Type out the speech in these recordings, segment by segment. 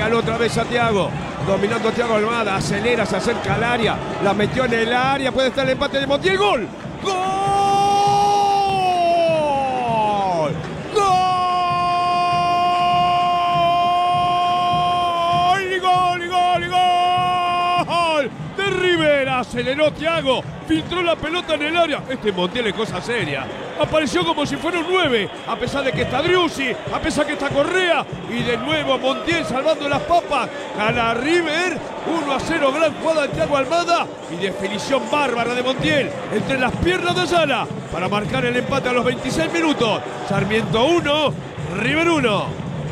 Regalo otra vez a Thiago. Dominando a Thiago Almada. Acelera, se acerca al área. La metió en el área. Puede estar el empate de Montiel. ¡Gol! ¡Gol! ¡Gol! De Rivera, aceleró Thiago, filtró la pelota en el área. Este Montiel es cosa seria. Apareció como si fuera un 9, a pesar de que está Driussi, a pesar que está Correa. Y de nuevo Montiel salvando las papas. Gana River, 1-0, gran jugada de Thiago Almada. Y definición bárbara de Montiel entre las piernas de Ayala para marcar el empate a los 26 minutos. Sarmiento 1, River 1.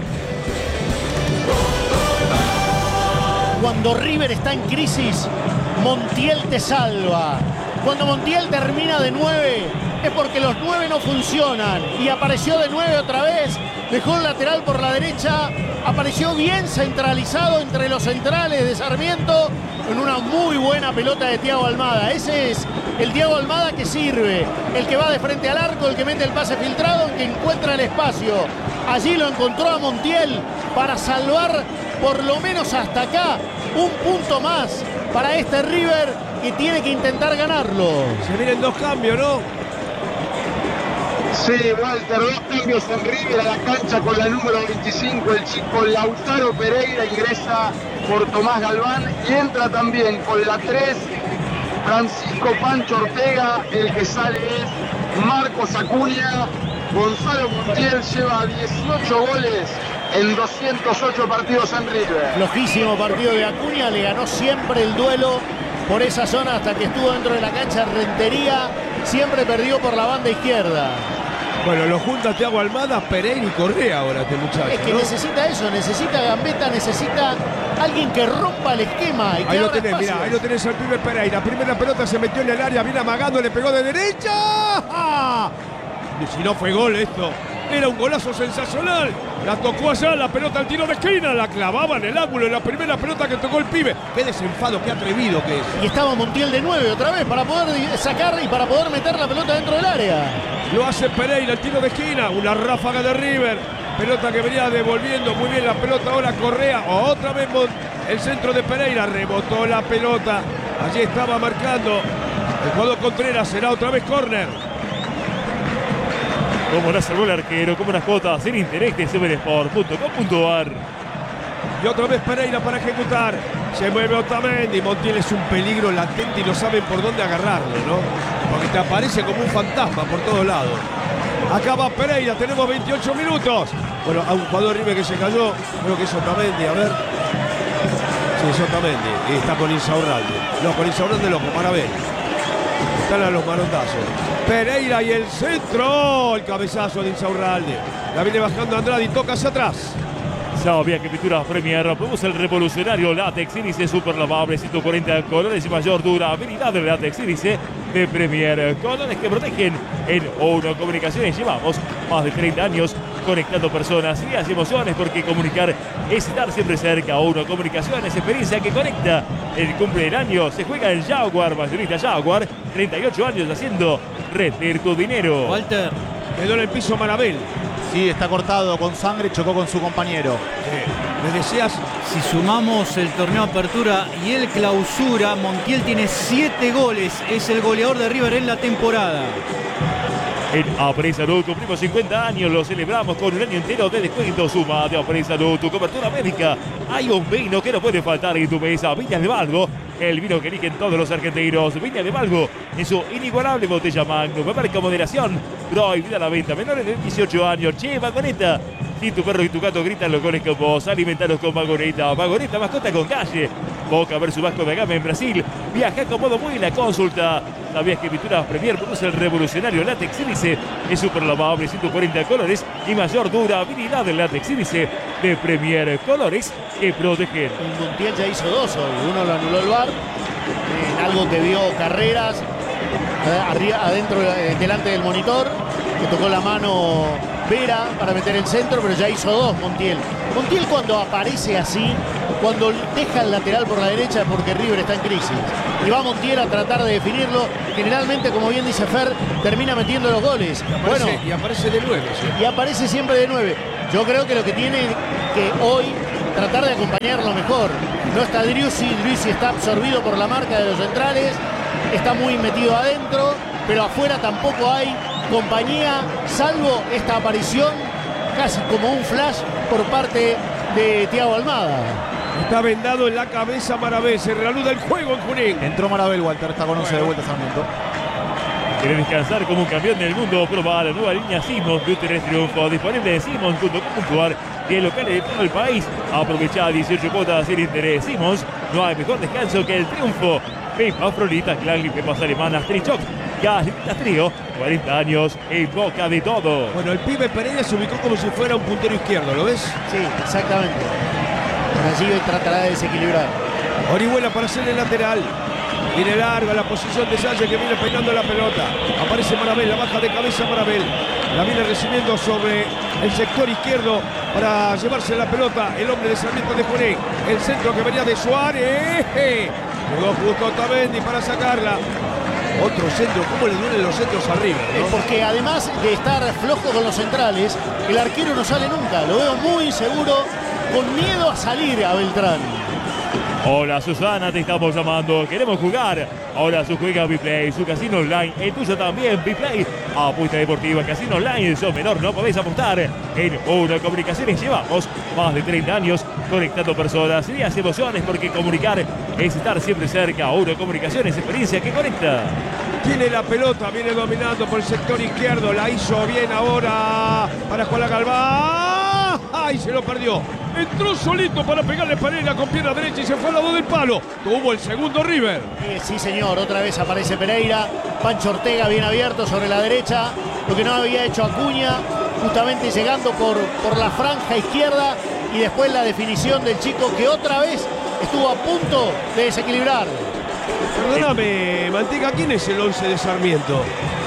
Cuando River está en crisis, Montiel te salva. Cuando Montiel termina de 9, es porque los 9 no funcionan. Y apareció de 9 otra vez, dejó el lateral por la derecha, apareció bien centralizado entre los centrales de Sarmiento, en una muy buena pelota de Thiago Almada. Ese es el Thiago Almada que sirve, el que va de frente al arco, el que mete el pase filtrado, el que encuentra el espacio. Allí lo encontró a Montiel para salvar por lo menos hasta acá un punto más para este River que tiene que intentar ganarlo. Se vienen 2 cambios, ¿no? Sí, Walter, 2 cambios en River a la cancha con la número 25. El chico Lautaro Pereira ingresa por Tomás Galván y entra también con la 3 Francisco Pancho Ortega. El que sale es Marcos Acuña. Gonzalo Montiel lleva 18 goles en 208 partidos en River. Flojísimo partido de Acuña, le ganó siempre el duelo por esa zona hasta que estuvo dentro de la cancha. Rentería siempre perdió por la banda izquierda. Bueno, lo junta Thiago Almada, Pereira y Correa ahora este muchacho. Es que ¿no? necesita eso, necesita gambeta, necesita alguien que rompa el esquema. Y que Ahí lo abra tenés, espacios. mirá, ahí lo tenés al pibe Pereira. Primera pelota se metió en el área, viene amagando, le pegó de derecha. ¡Ah! Y si no fue gol esto, era un golazo sensacional. La tocó allá, la pelota al tiro de esquina, la clavaba en el ángulo en la primera pelota que tocó el pibe. Qué desenfado, qué atrevido que es. Y estaba Montiel de 9 otra vez para poder sacar y para poder meter la pelota dentro del área. Lo hace Pereira, el tiro de esquina, una ráfaga de River. Pelota que venía devolviendo muy bien la pelota ahora Correa. Otra vez el centro de Pereira, rebotó la pelota. Allí estaba marcando el jugador Contreras, será otra vez córner. Como la salvó el arquero, como las cuotas en interés de supersport.com.ar. Y otra vez Pereira para ejecutar. Se mueve Otamendi. Montiel es un peligro latente y no saben por dónde agarrarlo, ¿no? Porque te aparece como un fantasma por todos lados. Acá va Pereira, tenemos 28 minutos. Bueno, a un jugador River que se cayó, creo que es Otamendi, a ver. Sí, es Otamendi. Y está con Insaurralde. No, con Insaurralde loco, para ver. Están a los manotazos. Pereira y el centro. El cabezazo de Insaurralde. La viene bajando Andrade y toca hacia atrás. Sabía que Pinturas Premier produce el revolucionario látex índice super lavable, 140 colores y mayor durabilidad del látex índice de Premier. Colores que protegen. En ONO Comunicaciones llevamos más de 30 años conectando personas, ideas y emociones, porque comunicar es estar siempre cerca. ONO Comunicaciones, experiencia que conecta. El cumple del año se juega en Jaguar, mayorista Jaguar, 38 años haciendo rendir tu dinero. Walter. Quedó en el piso Marabel. Sí, está cortado con sangre, chocó con su compañero. ¿Me decías? Si sumamos el torneo Apertura y el Clausura, Montiel tiene 7 goles. Es el goleador de River en la temporada. En Apre Salud cumplimos 50 años, lo celebramos con un año entero de descuento. Suma de Apre Salud, tu cobertura médica. Hay un vino que no puede faltar en tu mesa, Viñas de Valgo, el vino que eligen todos los argentinos. Viñas de Valgo, en su inigualable botella Magnum, marca moderación, prohibida la venta, menores de 18 años. Che, Vagoneta, si tu perro y tu gato gritan los goles con vos, alimentalos con Vagoneta. Vagoneta, mascota con calle. Boca versus Vasco da Gama en Brasil. Viaja con modo muy la consulta. ¿Sabías que Pinturas Premier produce el revolucionario látex índice? Es super lavable, 140 colores y mayor durabilidad del látex índice de Premier. Colores que protegen. Montiel ya hizo 2 hoy. Uno lo anuló el VAR. En algo que vio Carreras adentro, delante del monitor. Que tocó la mano Vera para meter el centro, pero ya hizo 2 Montiel. Montiel cuando aparece así, cuando deja el lateral por la derecha es porque River está en crisis. Y va Montiel a tratar de definirlo. Generalmente, como bien dice Fer, termina metiendo los goles. Y aparece de 9. ¿Sí? Y aparece siempre de 9. Yo creo que lo que tiene que hoy tratar de acompañarlo mejor. No está Driussi está absorbido por la marca de los centrales, está muy metido adentro, pero afuera tampoco hay compañía, salvo esta aparición casi como un flash por parte de Thiago Almada. Está vendado en la cabeza Marabel, se reanuda el juego en Junín. Entró Marabel, Walter, está con 11 de vuelta Sarmiento. ¿Querés descansar como un campeón del mundo? Proba la nueva línea Simmons de Tres Triunfo, disponible en Simmons.com.ar y en locales de todo el país. Aprovecha 18 cuotas sin interés. Simmons, no hay mejor descanso que el triunfo. Pepas, Frolitas, Clagli, Pepas Alemanas, Trichoc, Galletitas Trío, 40 años en boca de todo. Bueno, el pibe Pereira se ubicó como si fuera un puntero izquierdo, ¿lo ves? Sí, exactamente. Por allí tratará de desequilibrar. Orihuela para hacer el lateral. Viene larga la posición de Salle que viene peinando la pelota. Aparece Marabel, la baja de cabeza Marabel. La viene recibiendo sobre el sector izquierdo para llevarse la pelota. El hombre de Sarmiento de Junín. El centro que venía de Suárez. Llegó justo Otamendi para sacarla. Otro centro, ¿cómo le duelen los centros arriba, ¿no? Porque además de estar flojo con los centrales, el arquero no sale nunca. Lo veo muy inseguro, con miedo a salir a Beltrán. Hola Susana, te estamos llamando. Queremos jugar. Ahora su juega Biplay, su casino online. El tuyo también, Biplay. Apuesta deportiva, casino online. Sos menor, no podés apostar. En Una Comunicaciones llevamos más de 30 años conectando personas y emociones, porque comunicar es estar siempre cerca. Una Comunicaciones, experiencia que conecta. Tiene la pelota, viene dominando por el sector izquierdo. La hizo bien ahora para Juan Galván. ¡Ay, se lo perdió! Entró solito para pegarle Pereira con pierna derecha y se fue al lado del palo. Tuvo el segundo River. Sí, señor, otra vez aparece Pereira. Pancho Ortega bien abierto sobre la derecha. Lo que no había hecho Acuña, justamente llegando por la franja izquierda. Y después la definición del chico que otra vez estuvo a punto de desequilibrar. Perdóname, Manteca, ¿quién es el 11 de Sarmiento?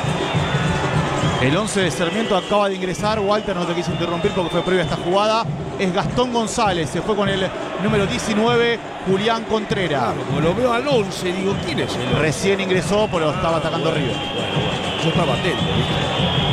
El 11 de Sarmiento acaba de ingresar. Walter, no te quise interrumpir porque fue previa a esta jugada. Es Gastón González. Se fue con el número 19, Julián Contreras. Claro, como lo veo al 11, digo, ¿quién es el 11? Recién ingresó, pero estaba atacando River. Yo estaba atento, ¿viste?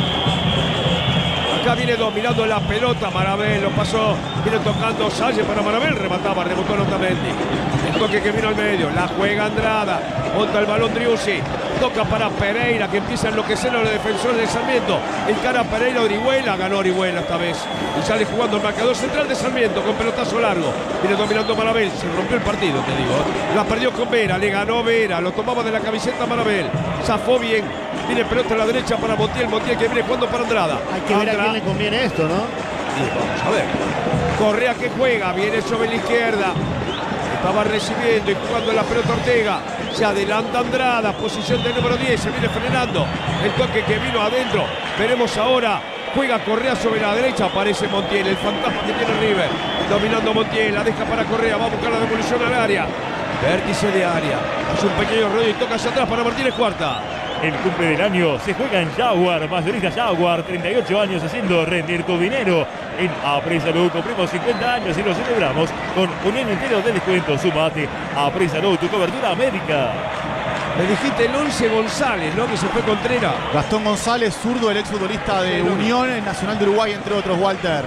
Acá viene dominando la pelota Marabel, lo pasó, viene tocando Salle para Marabel, remataba, rebotó Otamendi. El toque que vino al medio, la juega Andrada, monta el balón Driussi, toca para Pereira, que empieza a enloquecer a los defensores de Sarmiento. Encara Pereira, Orihuela, ganó Orihuela esta vez. Y sale jugando el marcador central de Sarmiento con pelotazo largo. Viene dominando Marabel, se rompió el partido, te digo. La perdió con Vera, le ganó Vera, lo tomaba de la camiseta Marabel. Zafó bien, viene pelota a la derecha para Montiel, Montiel que viene jugando para Andrada. Hay que ver a quién le conviene esto, ¿no? Y vamos a ver. Correa que juega, viene sobre la izquierda. Estaba recibiendo y jugando la pelota Ortega. Se adelanta Andrada, posición del número 10, se viene frenando. El toque que vino adentro. Veremos ahora. Juega Correa sobre la derecha, aparece Montiel, el fantasma que tiene River. Dominando Montiel, la deja para Correa, va a buscar la devolución al área. Vértice de área. Hace un pequeño ruido y toca hacia atrás para Martínez Cuarta. El cumple del año se juega en Jaguar, mayorista Jaguar, 38 años haciendo rendir tu dinero. En Apresalud cumplimos 50 años y lo celebramos con un año entero de descuento. Sumate a Apresalud, tu cobertura médica. Me dijiste el 11 González, ¿no? Que se fue Contreras. Gastón González, zurdo, el exfutbolista de Unión, el Nacional de Uruguay, entre otros, Walter.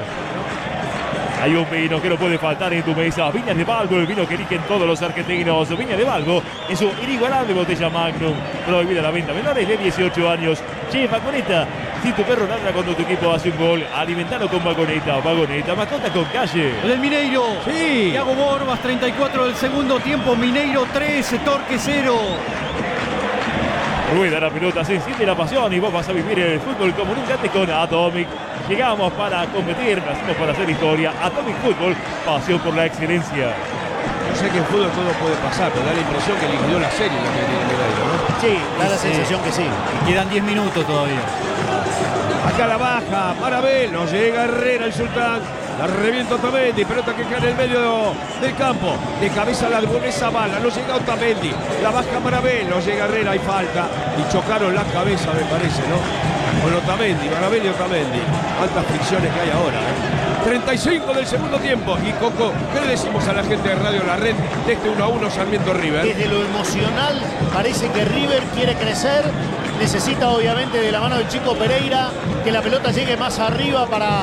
Hay un vino que no puede faltar en tu mesa. Viñas de Valgo, el vino que eligen todos los argentinos. Viñas de Valgo en su inigualable botella Magnum. Prohibida la venta a menores de 18 años. Che, Vagoneta, si tu perro ladra cuando tu equipo hace un gol, alimentalo con Vagoneta. Vagoneta, mascota con calle. El Mineiro. Sí. Thiago Borbas, 34 del segundo tiempo. Mineiro 3, Torque 0. Rueda la pelota, se enciende la pasión y vos vas a vivir el fútbol como nunca antes con Atomic. Llegamos para competir, nacimos para hacer historia. Atomic Fútbol, pasión por la excelencia. Yo sé que en fútbol todo puede pasar, pero da la impresión que liquidó la serie lo que tiene Mineiro, ¿no? Sí, da la sensación que sí. Quedan 10 minutos todavía. Acá la baja, Marabel, no llega Herrera, el Sultán. La revienta Otamendi, pelota que cae en el medio del campo. De cabeza la devuelve Zavala, no llega Otamendi. La baja Marabel, no llega Herrera, hay falta. Y chocaron la cabeza, me parece, ¿no? Con Otamendi, Marabel y Otamendi. Altas fricciones que hay ahora, ¿eh? 35 del segundo tiempo. Y Coco, ¿qué le decimos a la gente de Radio La Red de este 1-1 Sarmiento River? Desde lo emocional parece que River quiere crecer. Necesita obviamente de la mano del chico Pereira que la pelota llegue más arriba para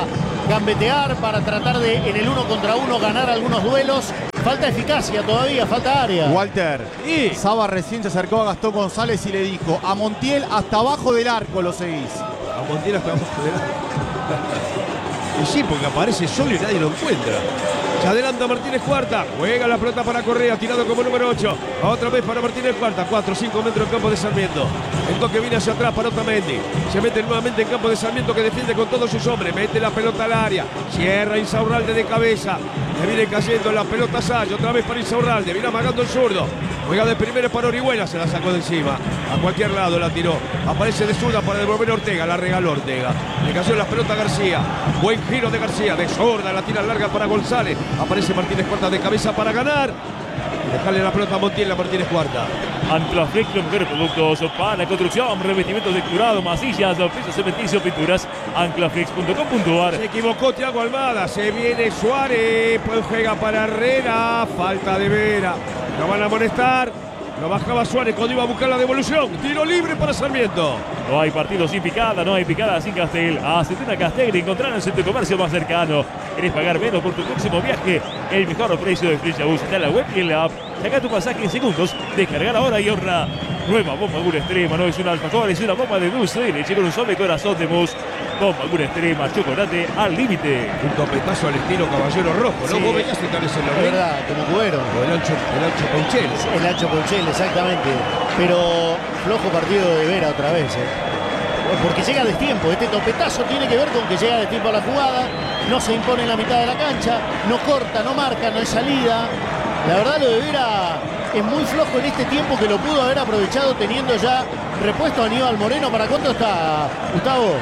gambetear, para tratar de en el 1 contra 1 ganar algunos duelos. Falta eficacia todavía, falta área. Walter, Saba recién se acercó a Gastón González y le dijo: a Montiel hasta abajo del arco lo seguís. A Montiel hasta abajo del arco. Y sí, porque aparece solo y nadie lo encuentra. Se adelanta Martínez Cuarta, juega la pelota para Correa, tirado como número 8. Otra vez para Martínez Cuarta, 4 o 5 metros en campo de Sarmiento. El toque viene hacia atrás para Otamendi. Se mete nuevamente en campo de Sarmiento, que defiende con todos sus hombres. Mete la pelota al área, cierra Insaurralde de cabeza. Le viene cayendo la pelota a Sayo, otra vez para Insaurralde, viene amagando el zurdo. Juega de primera para Orihuela, se la sacó de encima. A cualquier lado la tiró. Aparece de zurda para devolver a Ortega, la regaló Ortega. Le cayó la pelota a García. Buen giro de García, de zurda, la tira larga para González. Aparece Martínez Cuarta de cabeza para ganar. Dejarle la pelota a Montiel, a Martínez Cuarta. Antraflex, los mejores productos para la construcción, revestimientos de curado, masillas, pisos cementicios, pinturas. Anclaflex.com.ar. Se equivocó Thiago Almada, se viene Suárez, pues juega para Herrera, falta de Vera. Lo van a amonestar. Lo bajaba Suárez cuando iba a buscar la devolución. Tiro libre para Sarmiento. No hay partido sin picada, no hay picada sin Castel. Hacete una Castel y encontrarnos en tu comercio más cercano. ¿Querés pagar menos por tu próximo viaje? El mejor precio de Flixbus está en la web y en la app. Saca tu pasaje en segundos, descargar ahora y ahorra. Nueva bomba Gura Extrema, no es un alfajor, es una bomba de dulce de leche con un suave corazón de mousse. Bomba Gura Extrema, chocolate al límite. Un topetazo al estilo Caballero Rojo, ¿no? Sí. Vos veías que tal vez en Es la verdad, como Cubero. el ancho Ponchel. El Ancho Ponchel, exactamente. Pero flojo partido de Vera otra vez, porque llega a destiempo. Este topetazo tiene que ver con que llega a destiempo a la jugada. No se impone en la mitad de la cancha. No corta, no marca, no es salida. La verdad, lo de Vera es muy flojo en este tiempo, que lo pudo haber aprovechado teniendo ya repuesto a Aníbal Moreno. ¿Para cuánto está, Gustavo?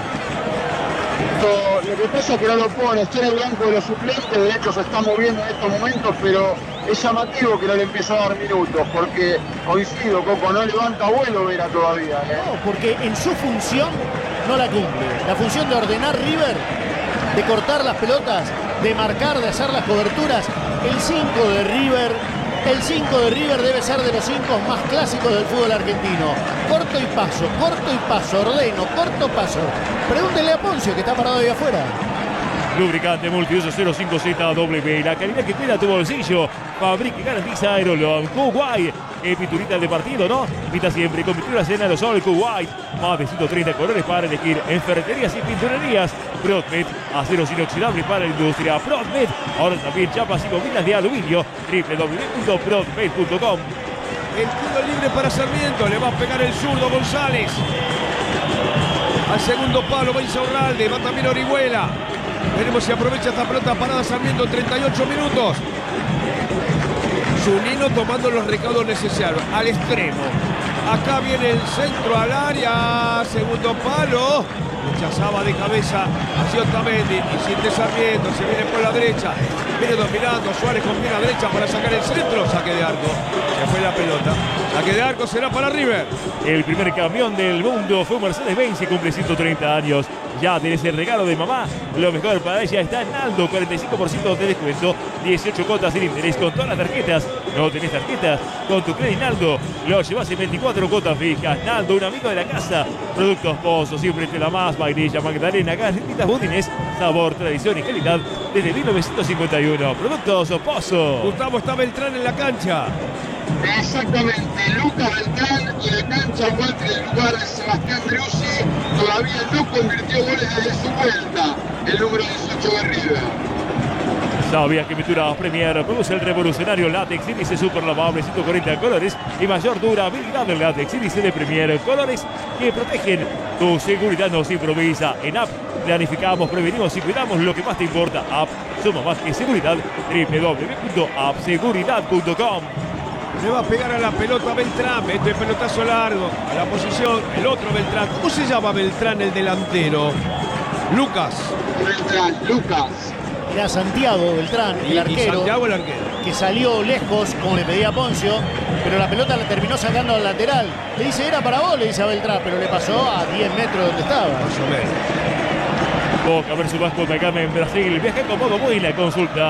Lo que pasa es que no lo pone, está en el blanco de los suplentes, de hecho se está moviendo en estos momentos, pero es llamativo que no le empiece a dar minutos, porque coincido, Coco, no levanta vuelo Vera todavía. No, porque en su función no la cumple. La función de ordenar River, de cortar las pelotas, de marcar, de hacer las coberturas. El 5 de River debe ser de los 5 más clásicos del fútbol argentino. Corto y paso, ordeno, corto paso. Pregúntenle a Poncio, que está parado ahí afuera. Lubricante multiuso 05ZW, la calidad que cuida tu bolsillo. Fabrica y garantiza Aerolón. Kuwait, pinturita de partido, ¿no? Invita siempre con pinturas en aerosol Kuwait. Más de 130 colores para elegir en ferreterías y pinturerías. Prodmed, aceros inoxidables para la industria. Prodmed, ahora también chapas y bobinas de aluminio. www.prodmed.com. El tiro libre para Sarmiento, le va a pegar el zurdo González. Al segundo palo va Insaurralde, va también Orihuela. Veremos si aprovecha esta pelota parada Sarmiento en 38 minutos. Zunino tomando los recaudos necesarios, al extremo. Acá viene el centro al área, segundo palo. Rechazaba de cabeza hacia Otamendi, insiste Sarmiento, se viene por la derecha. Viene dominando Suárez con pierna derecha para sacar el centro, saque de arco. Se fue la pelota. Saque de arco será para River. El primer camión del mundo fue Mercedes-Benz, que cumple 130 años. Ya tenés el regalo de mamá. Lo mejor para ella está en Naldo, 45% de descuento, 18 cuotas sin interés con todas las tarjetas. No tenés tarjetas, con tu crédito Naldo lo llevas en 24 cuotas fijas. Naldo, un amigo de la casa. Productos Pozo, siempre te la más. Vainilla, Magdalena, galletitas budines, sabor, tradición y calidad desde 1951. Productos Pozo. Gustavo, está Beltrán en la cancha. Exactamente, Lucas Beltrán y la cancha Walter en lugar de Sebastián Driussi. Todavía no convirtió goles desde su vuelta, el número 18 de River. ¿Sabías que Pinturas Premier produce el revolucionario látex índice super lavable 140 colores y mayor durabilidad del látex índice de Premier? Colores que protegen tu seguridad, nos improvisa. En App planificamos, prevenimos y cuidamos lo que más te importa. App, somos más que seguridad. www.appseguridad.com. Le va a pegar a la pelota Beltrán, mete el pelotazo largo a la posición, el otro Beltrán. ¿Cómo se llama Beltrán, el delantero? Lucas. Beltrán, Lucas. Era Santiago Beltrán, el Y arquero, Santiago el arquero. que salió lejos, como le pedía Poncio, pero la pelota la terminó sacando al lateral. Le dice, era para vos, le dice a Beltrán, pero le pasó a 10 metros donde estaba. Más o menos. Boca versus Vasco da Gama en Brasil. Viaja con modo Buena. Consulta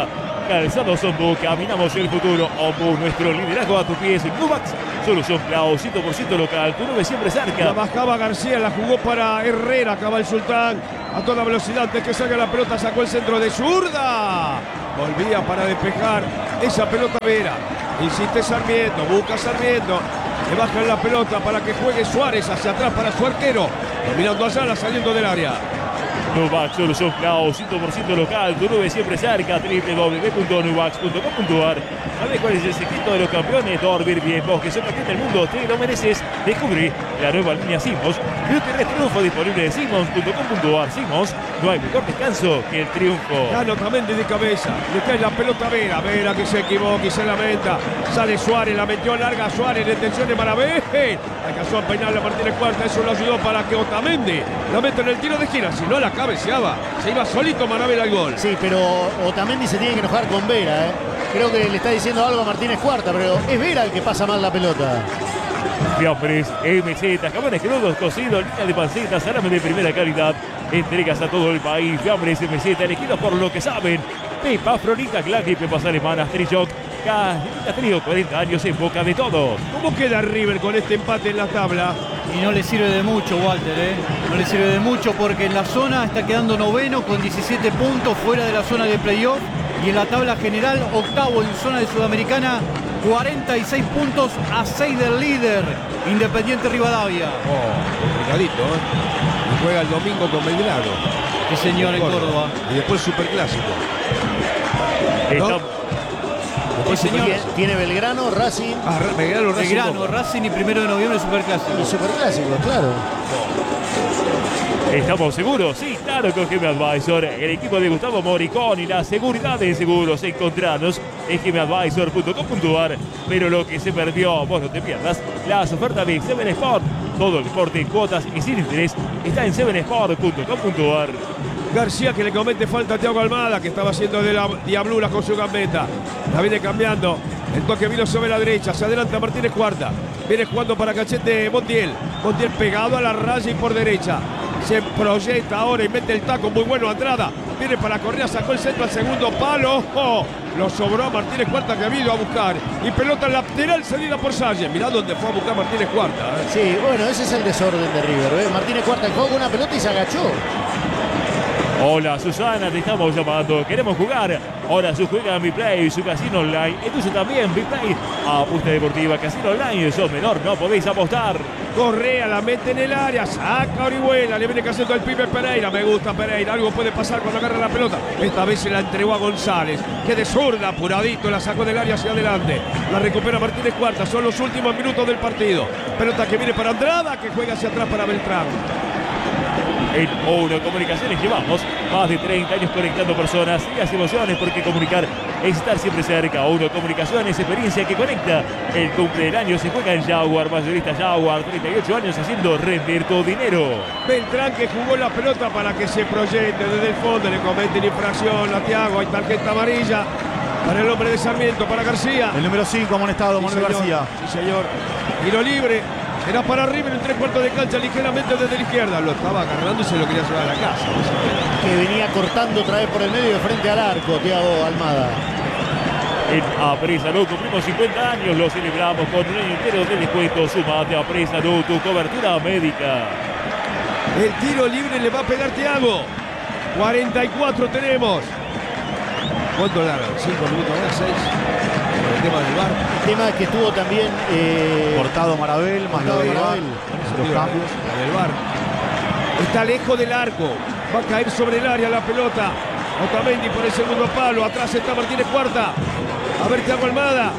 Calzados Ombu, caminamos el futuro. Ombu, nuestro liderazgo a tu pies. Nuvax, solución Clau, 100% local. Tu 9 siempre cerca. La bajaba García, la jugó para Herrera, acaba el Sultán. A toda velocidad, antes que salga la pelota, sacó el centro de zurda. Volvía para despejar esa pelota Vera. Insiste Sarmiento, busca Sarmiento. Le bajan la pelota para que juegue Suárez hacia atrás para su arquero. Mirando a Sala, saliendo del área. Nuvax, solución Clau, 100% local. Tu 9 siempre cerca. www.nuvax.com.ar. ¿Sabes cuál es el secreto de los campeones? Dormir bien. Vos que sos campeón del mundo, te lo mereces. Descubrí la nueva línea Simmons. Y un triunfo disponible de Simmons.com.ar. Simmons, no hay mejor descanso que el triunfo. Gano también de cabeza. Le cae la pelota a Vera. Vera que se equivoca y se lamenta. Sale Suárez, la metió larga Suárez. Detención de Marabel. Alcanzó a peinarle a Martínez Cuarta. Eso lo ayudó para que Otamendi la meta en el tiro de gira. Si no la cabeceaba, se iba solito Marabel al gol. Sí, pero Otamendi se tiene que enojar con Vera, ¿eh? Creo que le está diciendo algo a Martínez Cuarta, pero es Vera el que pasa mal la pelota. Fiambres, MZ, jamones crudos, cocidos, línea de panceta, salame de primera calidad. Entregas a todo el país. Fiambres, MZ, elegidos por lo que saben. Pepa, Fronita, Claque, Pepas Alemanas, Trilloc. Ha tenido 40 años en boca de todos. ¿Cómo queda River con este empate en la tabla? Y no le sirve de mucho, Walter, ¿eh? No le sirve de mucho porque en la zona está quedando noveno con 17 puntos fuera de la zona de playoff. Y en la tabla general, octavo en zona de Sudamericana, 46 puntos a 6 del líder, Independiente Rivadavia. Complicadito, ¿eh? Y juega el domingo con Belgrano. Sí, señor, en Córdoba. Y después Superclásico. Estamos- Sí, señor. Tiene Belgrano, Racing Belgrano, Racing, Belgrano, Boca. Racing y 1 de noviembre Superclásico. y Superclásico, claro. ¿Estamos seguros? Sí, claro, con GM Advisor, el equipo de Gustavo Moricón y la seguridad de seguros. Encontranos en gmadvisor.com.ar. Pero lo que se perdió, vos no te pierdas, las ofertas de 7 Sport. Todo el deporte en cuotas y sin interés está en 7sport.com.ar. García que le comete falta a Thiago Almada, que estaba haciendo de la diablura con su gambeta. La viene cambiando. El toque vino sobre la derecha. Se adelanta Martínez Cuarta. Viene jugando para cachete Montiel. Montiel pegado a la raya y por derecha. Se proyecta ahora y mete el taco muy bueno a Andrada. Viene para Correa, sacó el centro al segundo palo. ¡Oh! Lo sobró a Martínez Cuarta que ha ido a buscar. Y pelota lateral salida por Salle. Mirá dónde fue a buscar Martínez Cuarta. Sí, bueno, ese es el desorden de River, ¿eh? Martínez Cuarta jugó con una pelota y se agachó. Hola Susana, te estamos llamando. Queremos jugar. Ahora su juega Mi Play, su casino online. Entonces también Mi Play. Apuesta deportiva, casino online. Sos menor, no podéis apostar. Correa la mete en el área, saca Orihuela, le viene cayendo el pibe Pereira. Me gusta Pereira, algo puede pasar cuando agarra la pelota. Esta vez se la entregó a González, que de zurda, apuradito, la sacó del área hacia adelante. La recupera Martínez Cuarta, son los últimos minutos del partido. Pelota que viene para Andrada, que juega hacia atrás para Beltrán. En Uno Comunicaciones llevamos más de 30 años conectando personas y las emociones, porque comunicar es estar siempre cerca. Uno Comunicaciones, experiencia que conecta. El cumple del año se juega en Jaguar, mayorista Jaguar, 38 años haciendo rendir tu dinero. Beltrán que jugó la pelota para que se proyecte desde el fondo, le cometen infracción a Thiago, hay tarjeta amarilla para el hombre de Sarmiento, para García. El número 5 amonestado, Sí, Manuel señor. García. Sí, señor. Tiro libre. Era para River en 3/4 de cancha, ligeramente desde la izquierda. Lo estaba agarrando y se lo quería llevar a la casa. Que venía cortando otra vez por el medio de frente al arco, Thiago Almada. En Apresalud cumplimos 50 años, lo celebramos con un año entero de descuento. Sumate a Apresalud, tu cobertura médica. El tiro libre le va a pegar Thiago. 44 tenemos. ¿Cuánto larga? 5 minutos ahora, 6. Por el tema del VAR. El tema que tuvo también Cortado Marabel, más lo Cortado de Marabel. los cambios. La del VAR. Está lejos del arco. Va a caer sobre el área la pelota. Otamendi por el segundo palo. Atrás está Martínez Cuarta. A ver Thiago Almada.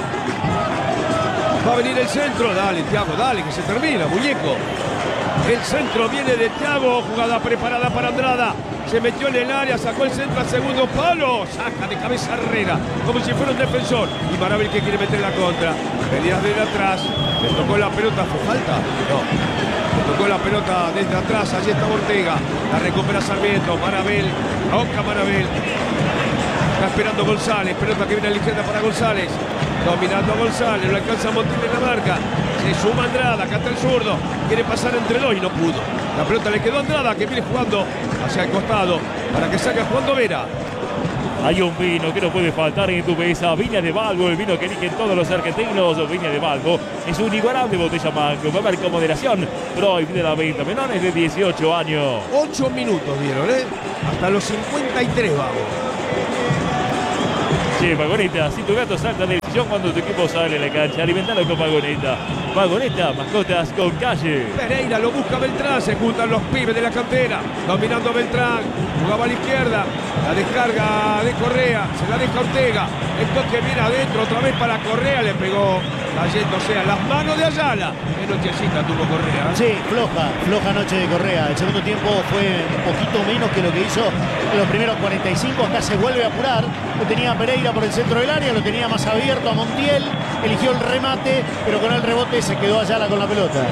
Va a venir el centro. Dale, Thiago, dale, que se termina, muñeco. El centro viene de Thiago. Jugada preparada para Andrada. Se metió en el área, sacó el centro al segundo palo. Saca de cabeza Herrera, como si fuera un defensor. Y Marabel que quiere meter la contra. Venía desde atrás. Le tocó la pelota. ¿Fue falta? No. Le tocó la pelota desde atrás. Allí está Ortega. La recupera Sarmiento. Marabel. Toca Marabel. Está esperando González. Pelota que viene a la izquierda para González. Dominando a González. Lo alcanza Montiel en la marca. Se suma Andrada. Acá está el zurdo. Quiere pasar entre dos y no pudo. La pelota le quedó a Andrada, que viene jugando hacia el costado para que salga jugando Vera. Hay un vino que no puede faltar en tu mesa, Viña de Valgo, el vino que eligen todos los argentinos. Viña de Valgo es una inigualable botella Magnum, beber con moderación, prohibida la venta, menores de 18 años. 8 minutos dieron, hasta los 53 vamos. Che, Vagoneta, si tu gato salta del sillón cuando tu equipo sale a la cancha, alimentalo con Vagoneta. Vagoneta, mascotas con calle. Pereira lo busca Beltrán, se juntan los pibes de la cantera, dominando Beltrán, jugaba a la izquierda, la descarga de Correa, se la deja Ortega, el toque viene adentro, otra vez para Correa, le pegó cayéndose a las manos de Ayala. Qué nochecita tuvo Correa. Sí, floja noche de Correa. El segundo tiempo fue un poquito menos que lo que hizo en los primeros 45. Acá se vuelve a apurar. Lo tenía Pereira por el centro del área, lo tenía más abierto a Montiel. Eligió el remate, pero con el rebote se quedó Ayala con la pelota.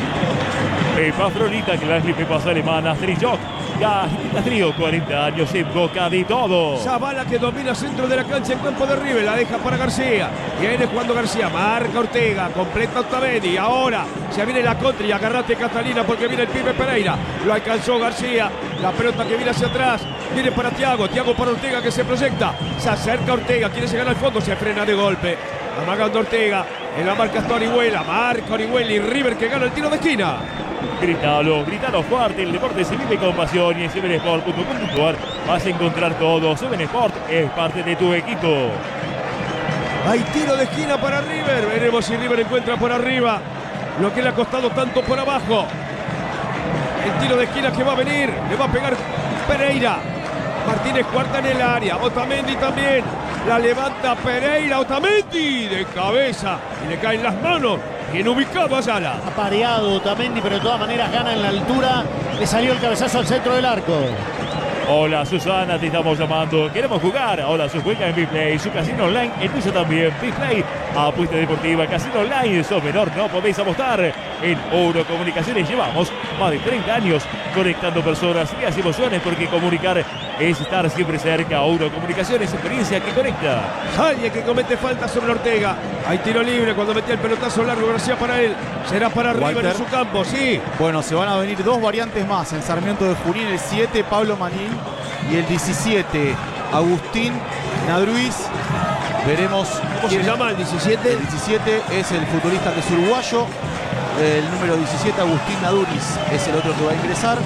Pepa Fronita, que la Pepa alemana, Strijok. Trío, 40 años en boca de todo. Zavala que domina centro de la cancha en campo de River, la deja para García. Viene jugando García, marca Ortega, completa Otamendi. Ahora se viene la contra y agarrate Catalina porque viene el pibe Pereira. Lo alcanzó García, la pelota que viene hacia atrás. Viene para Thiago para Ortega que se proyecta. Se acerca Ortega, quiere llegar al fondo, se frena de golpe. Amagando Ortega, en la marca está Orihuela, marca Orihuela y River que gana el tiro de esquina. Grítalo fuerte, el deporte se vive con pasión y en 7sport.com.ar vas a encontrar todo. 7sport es parte de tu equipo. Hay tiro de esquina para River, veremos si River encuentra por arriba lo que le ha costado tanto por abajo. El tiro de esquina que va a venir, le va a pegar Pereira. Martínez Cuarta en el área, Otamendi también, la levanta Pereira, Otamendi de cabeza y le caen las manos. Bien ubicado Ayala. Apareado Otamendi, pero de todas maneras gana en la altura. Le salió el cabezazo al centro del arco. Hola Susana, te estamos llamando. Queremos jugar. Ahora su juega en Bplay, su casino online, el tuyo también. Bplay, apuesta deportiva, casino online. Sos menor, no podéis apostar. En Ouro Comunicaciones llevamos más de 30 años conectando personas y emociones, porque comunicar es estar siempre cerca. Ouro Comunicaciones, experiencia que conecta. Alguien que comete falta sobre Ortega. Hay tiro libre cuando metía el pelotazo largo. García para él. Será para River en su campo, sí. Bueno, se van a venir dos variantes más. En Sarmiento de Junín, el 7, Pablo Manín. Y el 17, Agustín Nadruiz. Veremos. ¿Cómo se llama el 17? El 17 es el futbolista que es uruguayo. El número 17, Agustín Naduriz, es el otro que va a ingresar.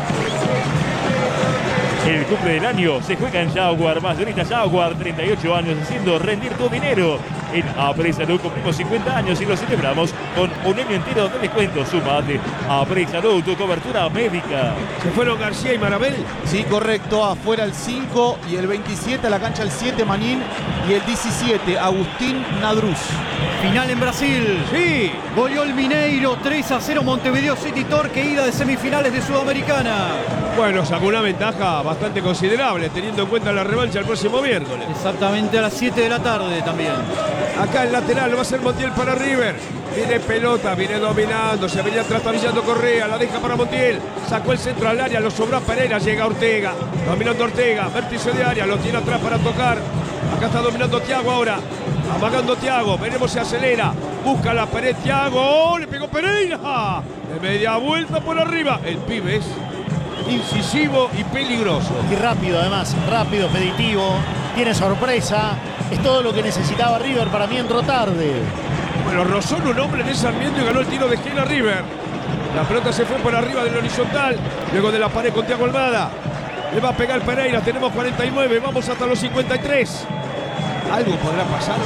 El cumple del año se juega en Jaguar. Mayorista Jaguar, 38 años haciendo rendir tu dinero. En Apresalud cumplimos 50 años y lo celebramos con un año entero de descuento. Sumate a Apresalud, tu cobertura médica. ¿Se fueron García y Marabel? Sí, correcto. Afuera el 5 y el 27 a la cancha el 7, Manín. Y el 17, Agustín Nadruz. Final en Brasil. Sí. Goleó el Mineiro 3-0 Montevideo City Torque, ida de semifinales de Sudamericana. Bueno, sacó una ventaja bastante considerable, teniendo en cuenta la revancha el próximo miércoles. Exactamente a las 7 de la tarde también. Acá el lateral va a ser Montiel para River. Viene pelota, viene dominando, se venía trastabillando Correa, la deja para Montiel. Sacó el centro al área, lo sobró a Pereira, llega Ortega. Dominando Ortega, vértice de área, lo tiene atrás para tocar. Acá está dominando Thiago ahora. Amagando Thiago, veremos si acelera. Busca la pared Thiago, ¡oh! Le pegó Pereira. De media vuelta por arriba. El pibe es incisivo y peligroso. Y rápido además, rápido, expeditivo. Tiene sorpresa. Es todo lo que necesitaba River. Para mí entró tarde. Bueno, rozó un hombre en el Sarmiento y ganó el tiro de esquina River. La pelota se fue por arriba del horizontal. Luego de la pared con Thiago Almada. Le va a pegar Pereira. Tenemos 49. Vamos hasta los 53. Algo podrá pasar.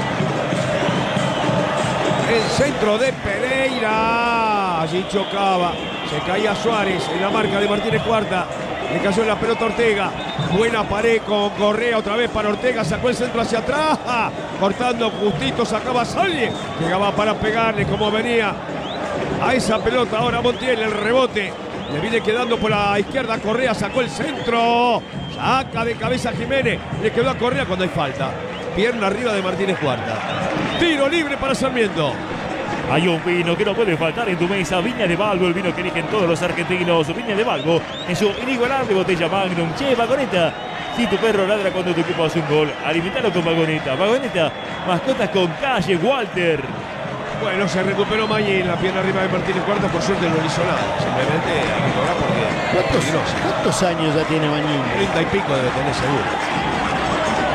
El centro de Pereira. Allí chocaba. Se caía Suárez en la marca de Martínez Cuarta. Le cayó en la pelota Ortega. Buena pared con Correa otra vez para Ortega. Sacó el centro hacia atrás. Cortando justito. Sacaba Salle. Llegaba para pegarle como venía a esa pelota. Ahora Montiel, el rebote. Le viene quedando por la izquierda. Correa sacó el centro. Saca de cabeza Jiménez. Le quedó a Correa cuando hay falta. Pierna arriba de Martínez Cuarta. Tiro libre para Sarmiento. Hay un vino que no puede faltar en tu mesa. Viña de Valgo, el vino que eligen todos los argentinos. Viña de Valgo en su inigualable botella Magnum. Che, Vagoneta. Si tu perro ladra cuando tu equipo hace un gol, alimentalo con Vagoneta. Vagoneta, mascotas con calle, Walter. Bueno, se recuperó Mañín, la pierna arriba de Martínez Cuarta, por suerte no le hizo nada. Simplemente hay que cobrar porque es peligroso. ¿Cuántos años ya tiene Mañín? 30 y pico debe tener seguro.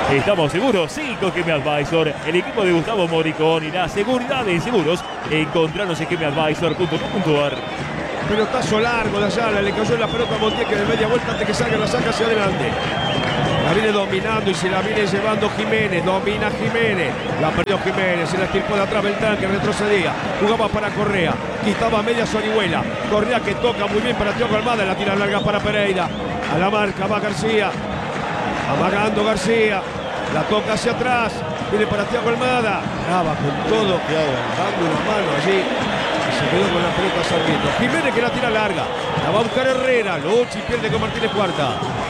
¿Estamos seguros? Sí, con GM Advisor, el equipo de Gustavo Moricón y la seguridad en seguros. Encontranos en gmadvisor.com.ar. Pelotazo largo de Ayala, le cayó la pelota a Montiel, que de media vuelta antes que salga la saca hacia adelante. La viene dominando y se la viene llevando Jiménez. Domina Jiménez. La perdió Jiménez. Se la estirpó de atrás Beltrán, que retrocedía. Jugaba para Correa. Quitaba media Orihuela. Correa que toca muy bien para Thiago Almada. La tira larga para Pereira. A la marca va García. Amagando García. La toca hacia atrás. Viene para Thiago Almada. Brava con todo. Dando una mano allí. Se quedó con la pelota Sarmiento. Jiménez que la tira larga. La va a buscar Herrera. Lucha y pierde con Martínez Cuarta.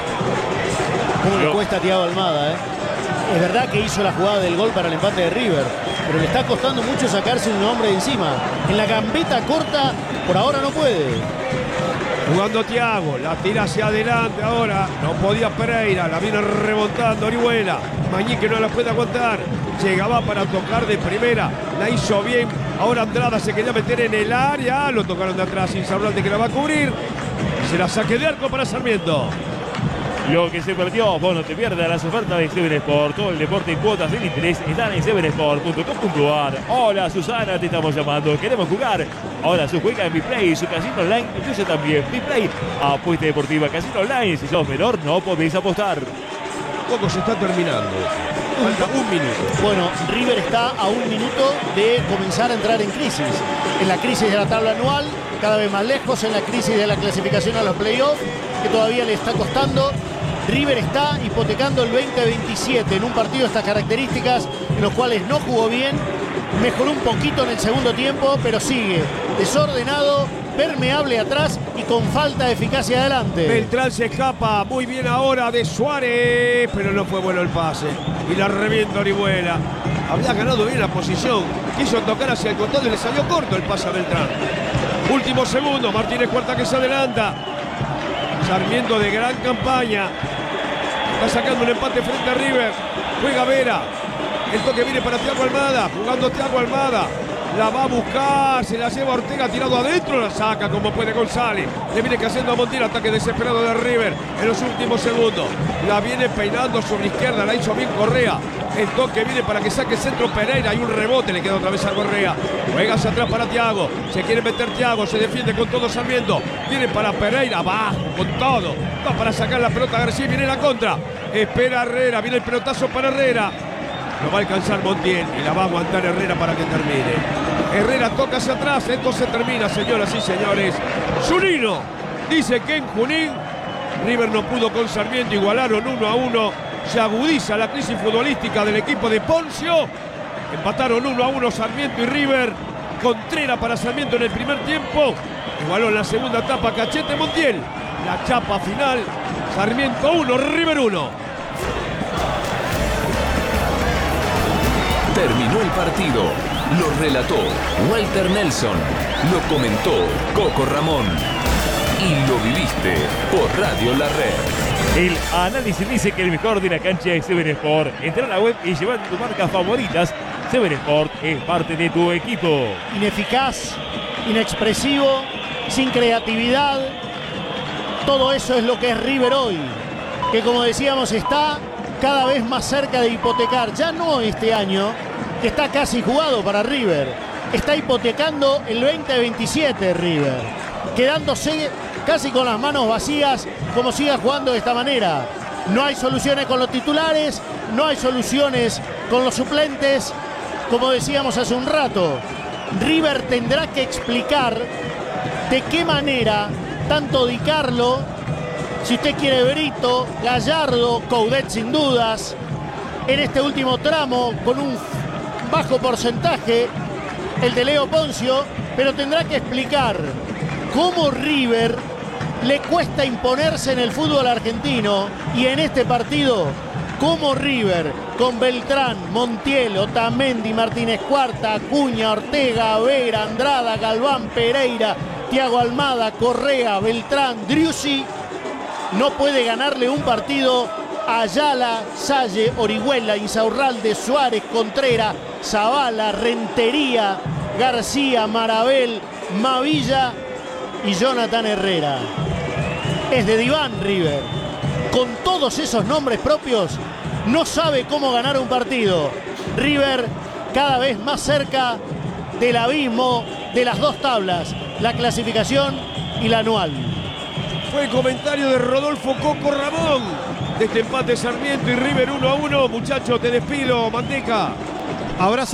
¿Cómo le cuesta a Thiago Almada, eh? Es verdad que hizo la jugada del gol para el empate de River, pero le está costando mucho sacarse un hombre de encima. En la gambeta corta, por ahora no puede. Jugando Thiago, la tira hacia adelante ahora. No podía Pereira, la viene remontando Orihuela. Mañique no la puede aguantar. Llegaba para tocar de primera. La hizo bien. Ahora Andrada se quería meter en el área. Lo tocaron de atrás. Insaurralde que la va a cubrir. Se la saque de arco para Sarmiento. Lo que se perdió, vos no te pierdas las ofertas de Seven Sport. Todo el deporte en cuotas sin interés están en sevensport.com.ar. Hola Susana, te estamos llamando. Queremos jugar. Ahora su juega en Biplay, su casino online incluye también Biplay. Apuesta deportiva, casino online. Si sos menor, no podéis apostar. Poco se está terminando. Falta un minuto. Bueno, River está a un minuto de comenzar a entrar en crisis. En la crisis de la tabla anual, cada vez más lejos, en la crisis de la clasificación a los playoffs, que todavía le está costando. River está hipotecando el 2027 en un partido de estas características, en los cuales no jugó bien, mejoró un poquito en el segundo tiempo, pero sigue desordenado, permeable atrás y con falta de eficacia adelante. Beltrán se escapa muy bien ahora de Suárez, pero no fue bueno el pase. Y la revienta Orihuela. Había ganado bien la posición, quiso tocar hacia el costado y le salió corto el pase a Beltrán. Último segundo, Martínez Cuarta que se adelanta. Sarmiento de gran campaña. Está sacando un empate frente a River. Juega Vera. El toque viene para Thiago Almada. Jugando Thiago Almada. La va a buscar. Se la lleva Ortega tirado adentro. La saca como puede González. Le viene cayendo a Montiel. Ataque desesperado de River en los últimos segundos. La viene peinando sobre izquierda. La hizo bien Correa. El toque viene para que saque el centro Pereira y un rebote le queda otra vez a Correa. Juega hacia atrás para Thiago. Se quiere meter Thiago. Se defiende con todo Sarmiento. Viene para Pereira. Bajo con todo. Va para sacar la pelota García. Viene la contra. Espera Herrera. Viene el pelotazo para Herrera. Lo va a alcanzar Montiel y la va a aguantar Herrera para que termine. Herrera toca hacia atrás. Esto se termina, señoras y señores. Zunino dice que en Junín River no pudo con Sarmiento. Igualaron 1-1. Se agudiza la crisis futbolística del equipo de Poncio. Empataron 1-1 Sarmiento y River. Contreras para Sarmiento en el primer tiempo. Igualó en la segunda etapa Cachete Montiel. La chapa final. Sarmiento 1, River 1. Terminó el partido. Lo relató Walter Nelson. Lo comentó Coco Ramón. Y lo viviste por Radio La Red. El análisis dice que el mejor de la cancha es Seven Sport. Entra a la web y lleva tus marcas favoritas. Seven Sport es parte de tu equipo. Ineficaz, inexpresivo, sin creatividad. Todo eso es lo que es River hoy. Que como decíamos está cada vez más cerca de hipotecar. Ya no este año, que está casi jugado para River. Está hipotecando el 2027 River. Quedándose casi con las manos vacías como siga jugando de esta manera. No hay soluciones con los titulares, no hay soluciones con los suplentes. Como decíamos hace un rato, River tendrá que explicar de qué manera tanto Di Carlo, si usted quiere Brito, Gallardo, Coudet sin dudas, en este último tramo con un bajo porcentaje, el de Leo Poncio, pero tendrá que explicar cómo River le cuesta imponerse en el fútbol argentino y en este partido, cómo River con Beltrán, Montiel, Otamendi, Martínez Cuarta, Acuña, Ortega, Vera, Andrada, Galván, Pereira, Thiago Almada, Correa, Beltrán, Driussi, no puede ganarle un partido a Ayala, Salle, Orihuela, Insaurralde, Suárez, Contreras, Zavala, Rentería, García, Marabel, Mavilla y Jonathan Herrera. Es de diván River. Con todos esos nombres propios, no sabe cómo ganar un partido. River cada vez más cerca del abismo de las dos tablas, la clasificación y la anual. Fue el comentario de Rodolfo Coco Ramón de este empate Sarmiento y River 1-1. Muchachos, te despido, Manteca. Abrazo.